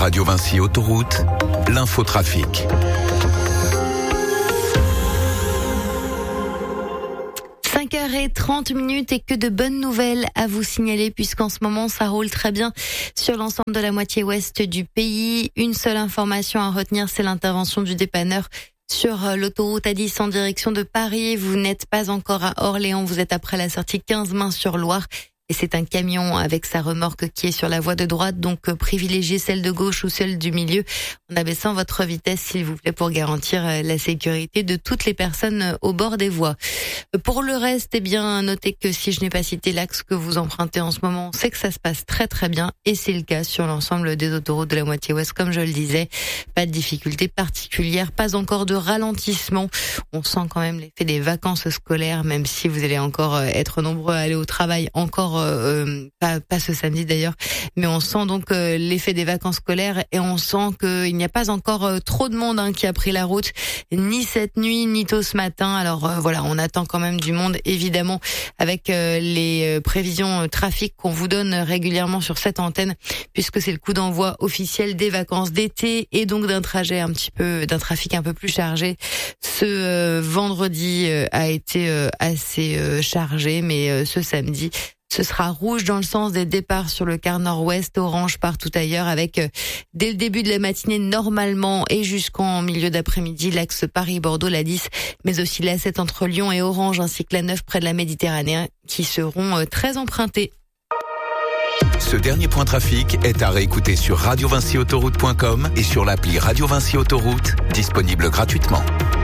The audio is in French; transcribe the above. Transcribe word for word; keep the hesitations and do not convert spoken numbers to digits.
Radio Vinci Autoroute, l'infotrafic. cinq heures trente et que de bonnes nouvelles à vous signaler puisqu'en ce moment ça roule très bien sur l'ensemble de la moitié ouest du pays. Une seule information à retenir, c'est l'intervention du dépanneur sur l'autoroute A dix en direction de Paris. Vous n'êtes pas encore à Orléans, vous êtes après la sortie quinze Main sur Loire. Et c'est un camion avec sa remorque qui est sur la voie de droite, donc privilégiez celle de gauche ou celle du milieu en abaissant votre vitesse, s'il vous plaît, pour garantir la sécurité de toutes les personnes au bord des voies. Pour le reste, eh bien, notez que si je n'ai pas cité l'axe que vous empruntez en ce moment, c'est que ça se passe très très bien et c'est le cas sur l'ensemble des autoroutes de la moitié ouest, comme je le disais. Pas de difficultés particulières, pas encore de ralentissement. On sent quand même l'effet des vacances scolaires, même si vous allez encore être nombreux à aller au travail encore Euh, pas, pas ce samedi d'ailleurs, mais on sent donc euh, l'effet des vacances scolaires et on sent qu'il n'y a pas encore euh, trop de monde hein, qui a pris la route, ni cette nuit, ni tôt ce matin. Alors euh, voilà, on attend quand même du monde, évidemment, avec euh, les euh, prévisions euh, trafic qu'on vous donne régulièrement sur cette antenne, puisque c'est le coup d'envoi officiel des vacances d'été et donc d'un trajet un petit peu, d'un trafic un peu plus chargé. Ce euh, vendredi euh, a été euh, assez euh, chargé, mais euh, ce samedi, ce sera rouge dans le sens des départs sur le quart nord-ouest, orange partout ailleurs, avec euh, dès le début de la matinée normalement et jusqu'en milieu d'après-midi l'axe Paris-Bordeaux, la dix, mais aussi la sept entre Lyon et Orange, ainsi que la neuf près de la Méditerranée, qui seront euh, très empruntés. Ce dernier point trafic est à réécouter sur radio vinci autoroute point com et sur l'appli Radio Vinci Autoroute, disponible gratuitement.